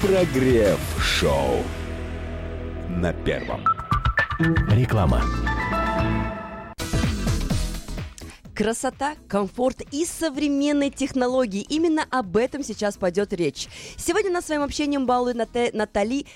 Прогрев-шоу на Первом. Реклама. Красота, комфорт и современные технологии. Именно об этом сейчас пойдет речь. Сегодня нас своим общением балует Нафтали.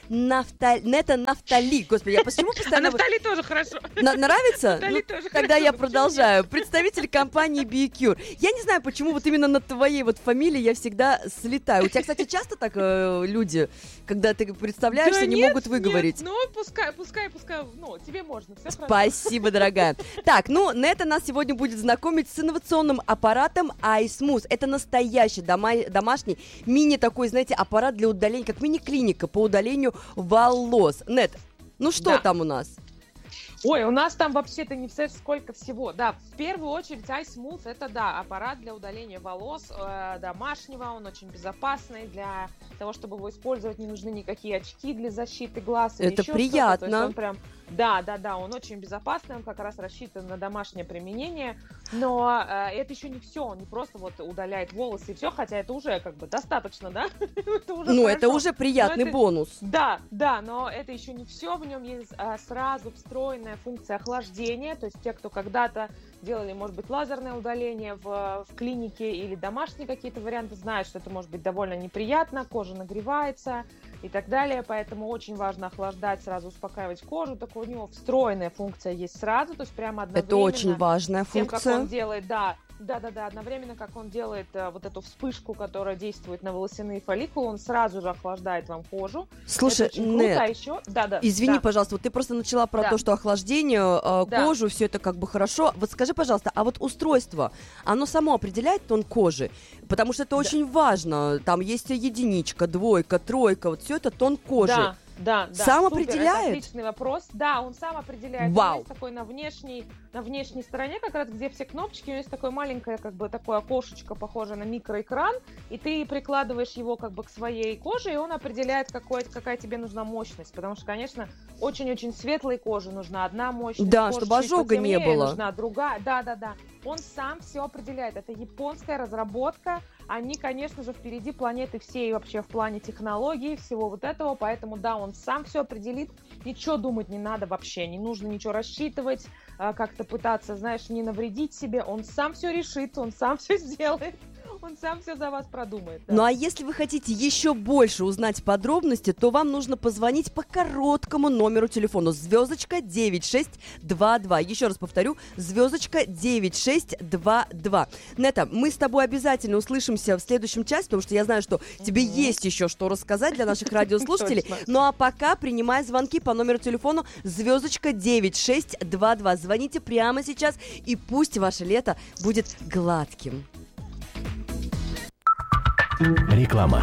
Господи, я почему постоянно... Нафтали тоже хорошо. Нравится? Нафтали тоже Тогда хорошо. я продолжаю. Представитель компании BioCure. Я не знаю, почему вот именно на твоей вот фамилии я всегда слетаю. У тебя, кстати, часто так люди, когда ты представляешься, не могут выговорить? Нет, пускай, тебе можно. Все Спасибо, дорогая. Так, Нета нас сегодня будет знакомить с инновационным аппаратом iSmooth. Это настоящий домашний мини такой, знаете, аппарат для удаления, как мини-клиника по удалению волос. Нет, что там у нас? Ой, у нас там вообще-то не все сколько всего. Да, в первую очередь iSmooth это, аппарат для удаления волос домашнего. Он очень безопасный. Для того, чтобы его использовать, не нужны никакие очки для защиты глаз. Это приятно. Он прям... Да, он очень безопасный, он как раз рассчитан на домашнее применение, но это еще не все, он не просто вот удаляет волосы и все, хотя это уже как бы достаточно, да? Это уже приятный бонус. Да, но это еще не все, в нем есть сразу встроенная функция охлаждения, то есть те, кто когда-то делали, может быть, лазерное удаление в клинике или домашние какие-то варианты, знают, что это может быть довольно неприятно, кожа нагревается и так далее, поэтому очень важно охлаждать, сразу успокаивать кожу, так у него встроенная функция есть сразу, то есть прямо одновременно. Это очень важная функция. Тем, как он делает, одновременно, как он делает вот эту вспышку, которая действует на волосяные фолликулы, он сразу же охлаждает вам кожу. Слушай, извини, пожалуйста, вот ты просто начала про то, что охлаждение кожи, все это как бы хорошо. Вот скажи, пожалуйста, а вот устройство, оно само определяет тон кожи? Потому что это очень важно. Там есть единичка, двойка, тройка, вот все это тон кожи. Да. Сам Супер, определяет? Это отличный вопрос. Да, он сам определяет. Вау. Он есть такой на внешней стороне, как раз где все кнопочки, у него есть такое маленькое, как бы такое окошечко, похожее на микроэкран, и ты прикладываешь его как бы к своей коже, и он определяет, какая тебе нужна мощность. Потому что, конечно, очень-очень светлой коже нужна одна мощность. Да, чтобы ожога не было. Нужна другая. Да. Он сам все определяет. Это японская разработка. Они, конечно же, впереди планеты всей вообще в плане технологий, всего вот этого, поэтому, он сам все определит, ничего думать не надо вообще, не нужно ничего рассчитывать, как-то пытаться, не навредить себе, он сам все решит, он сам все сделает. Он сам все за вас продумает. Да. Ну а если вы хотите еще больше узнать подробности, то вам нужно позвонить по короткому номеру телефона *9622. Еще раз повторю, *9622. Нета, мы с тобой обязательно услышимся в следующем часе, потому что я знаю, что тебе есть еще что рассказать для наших радиослушателей. Ну а пока принимай звонки по номеру телефона *9622. Звоните прямо сейчас, и пусть ваше лето будет гладким. Реклама.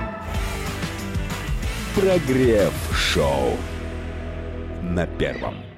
Прогрев-шоу на Первом.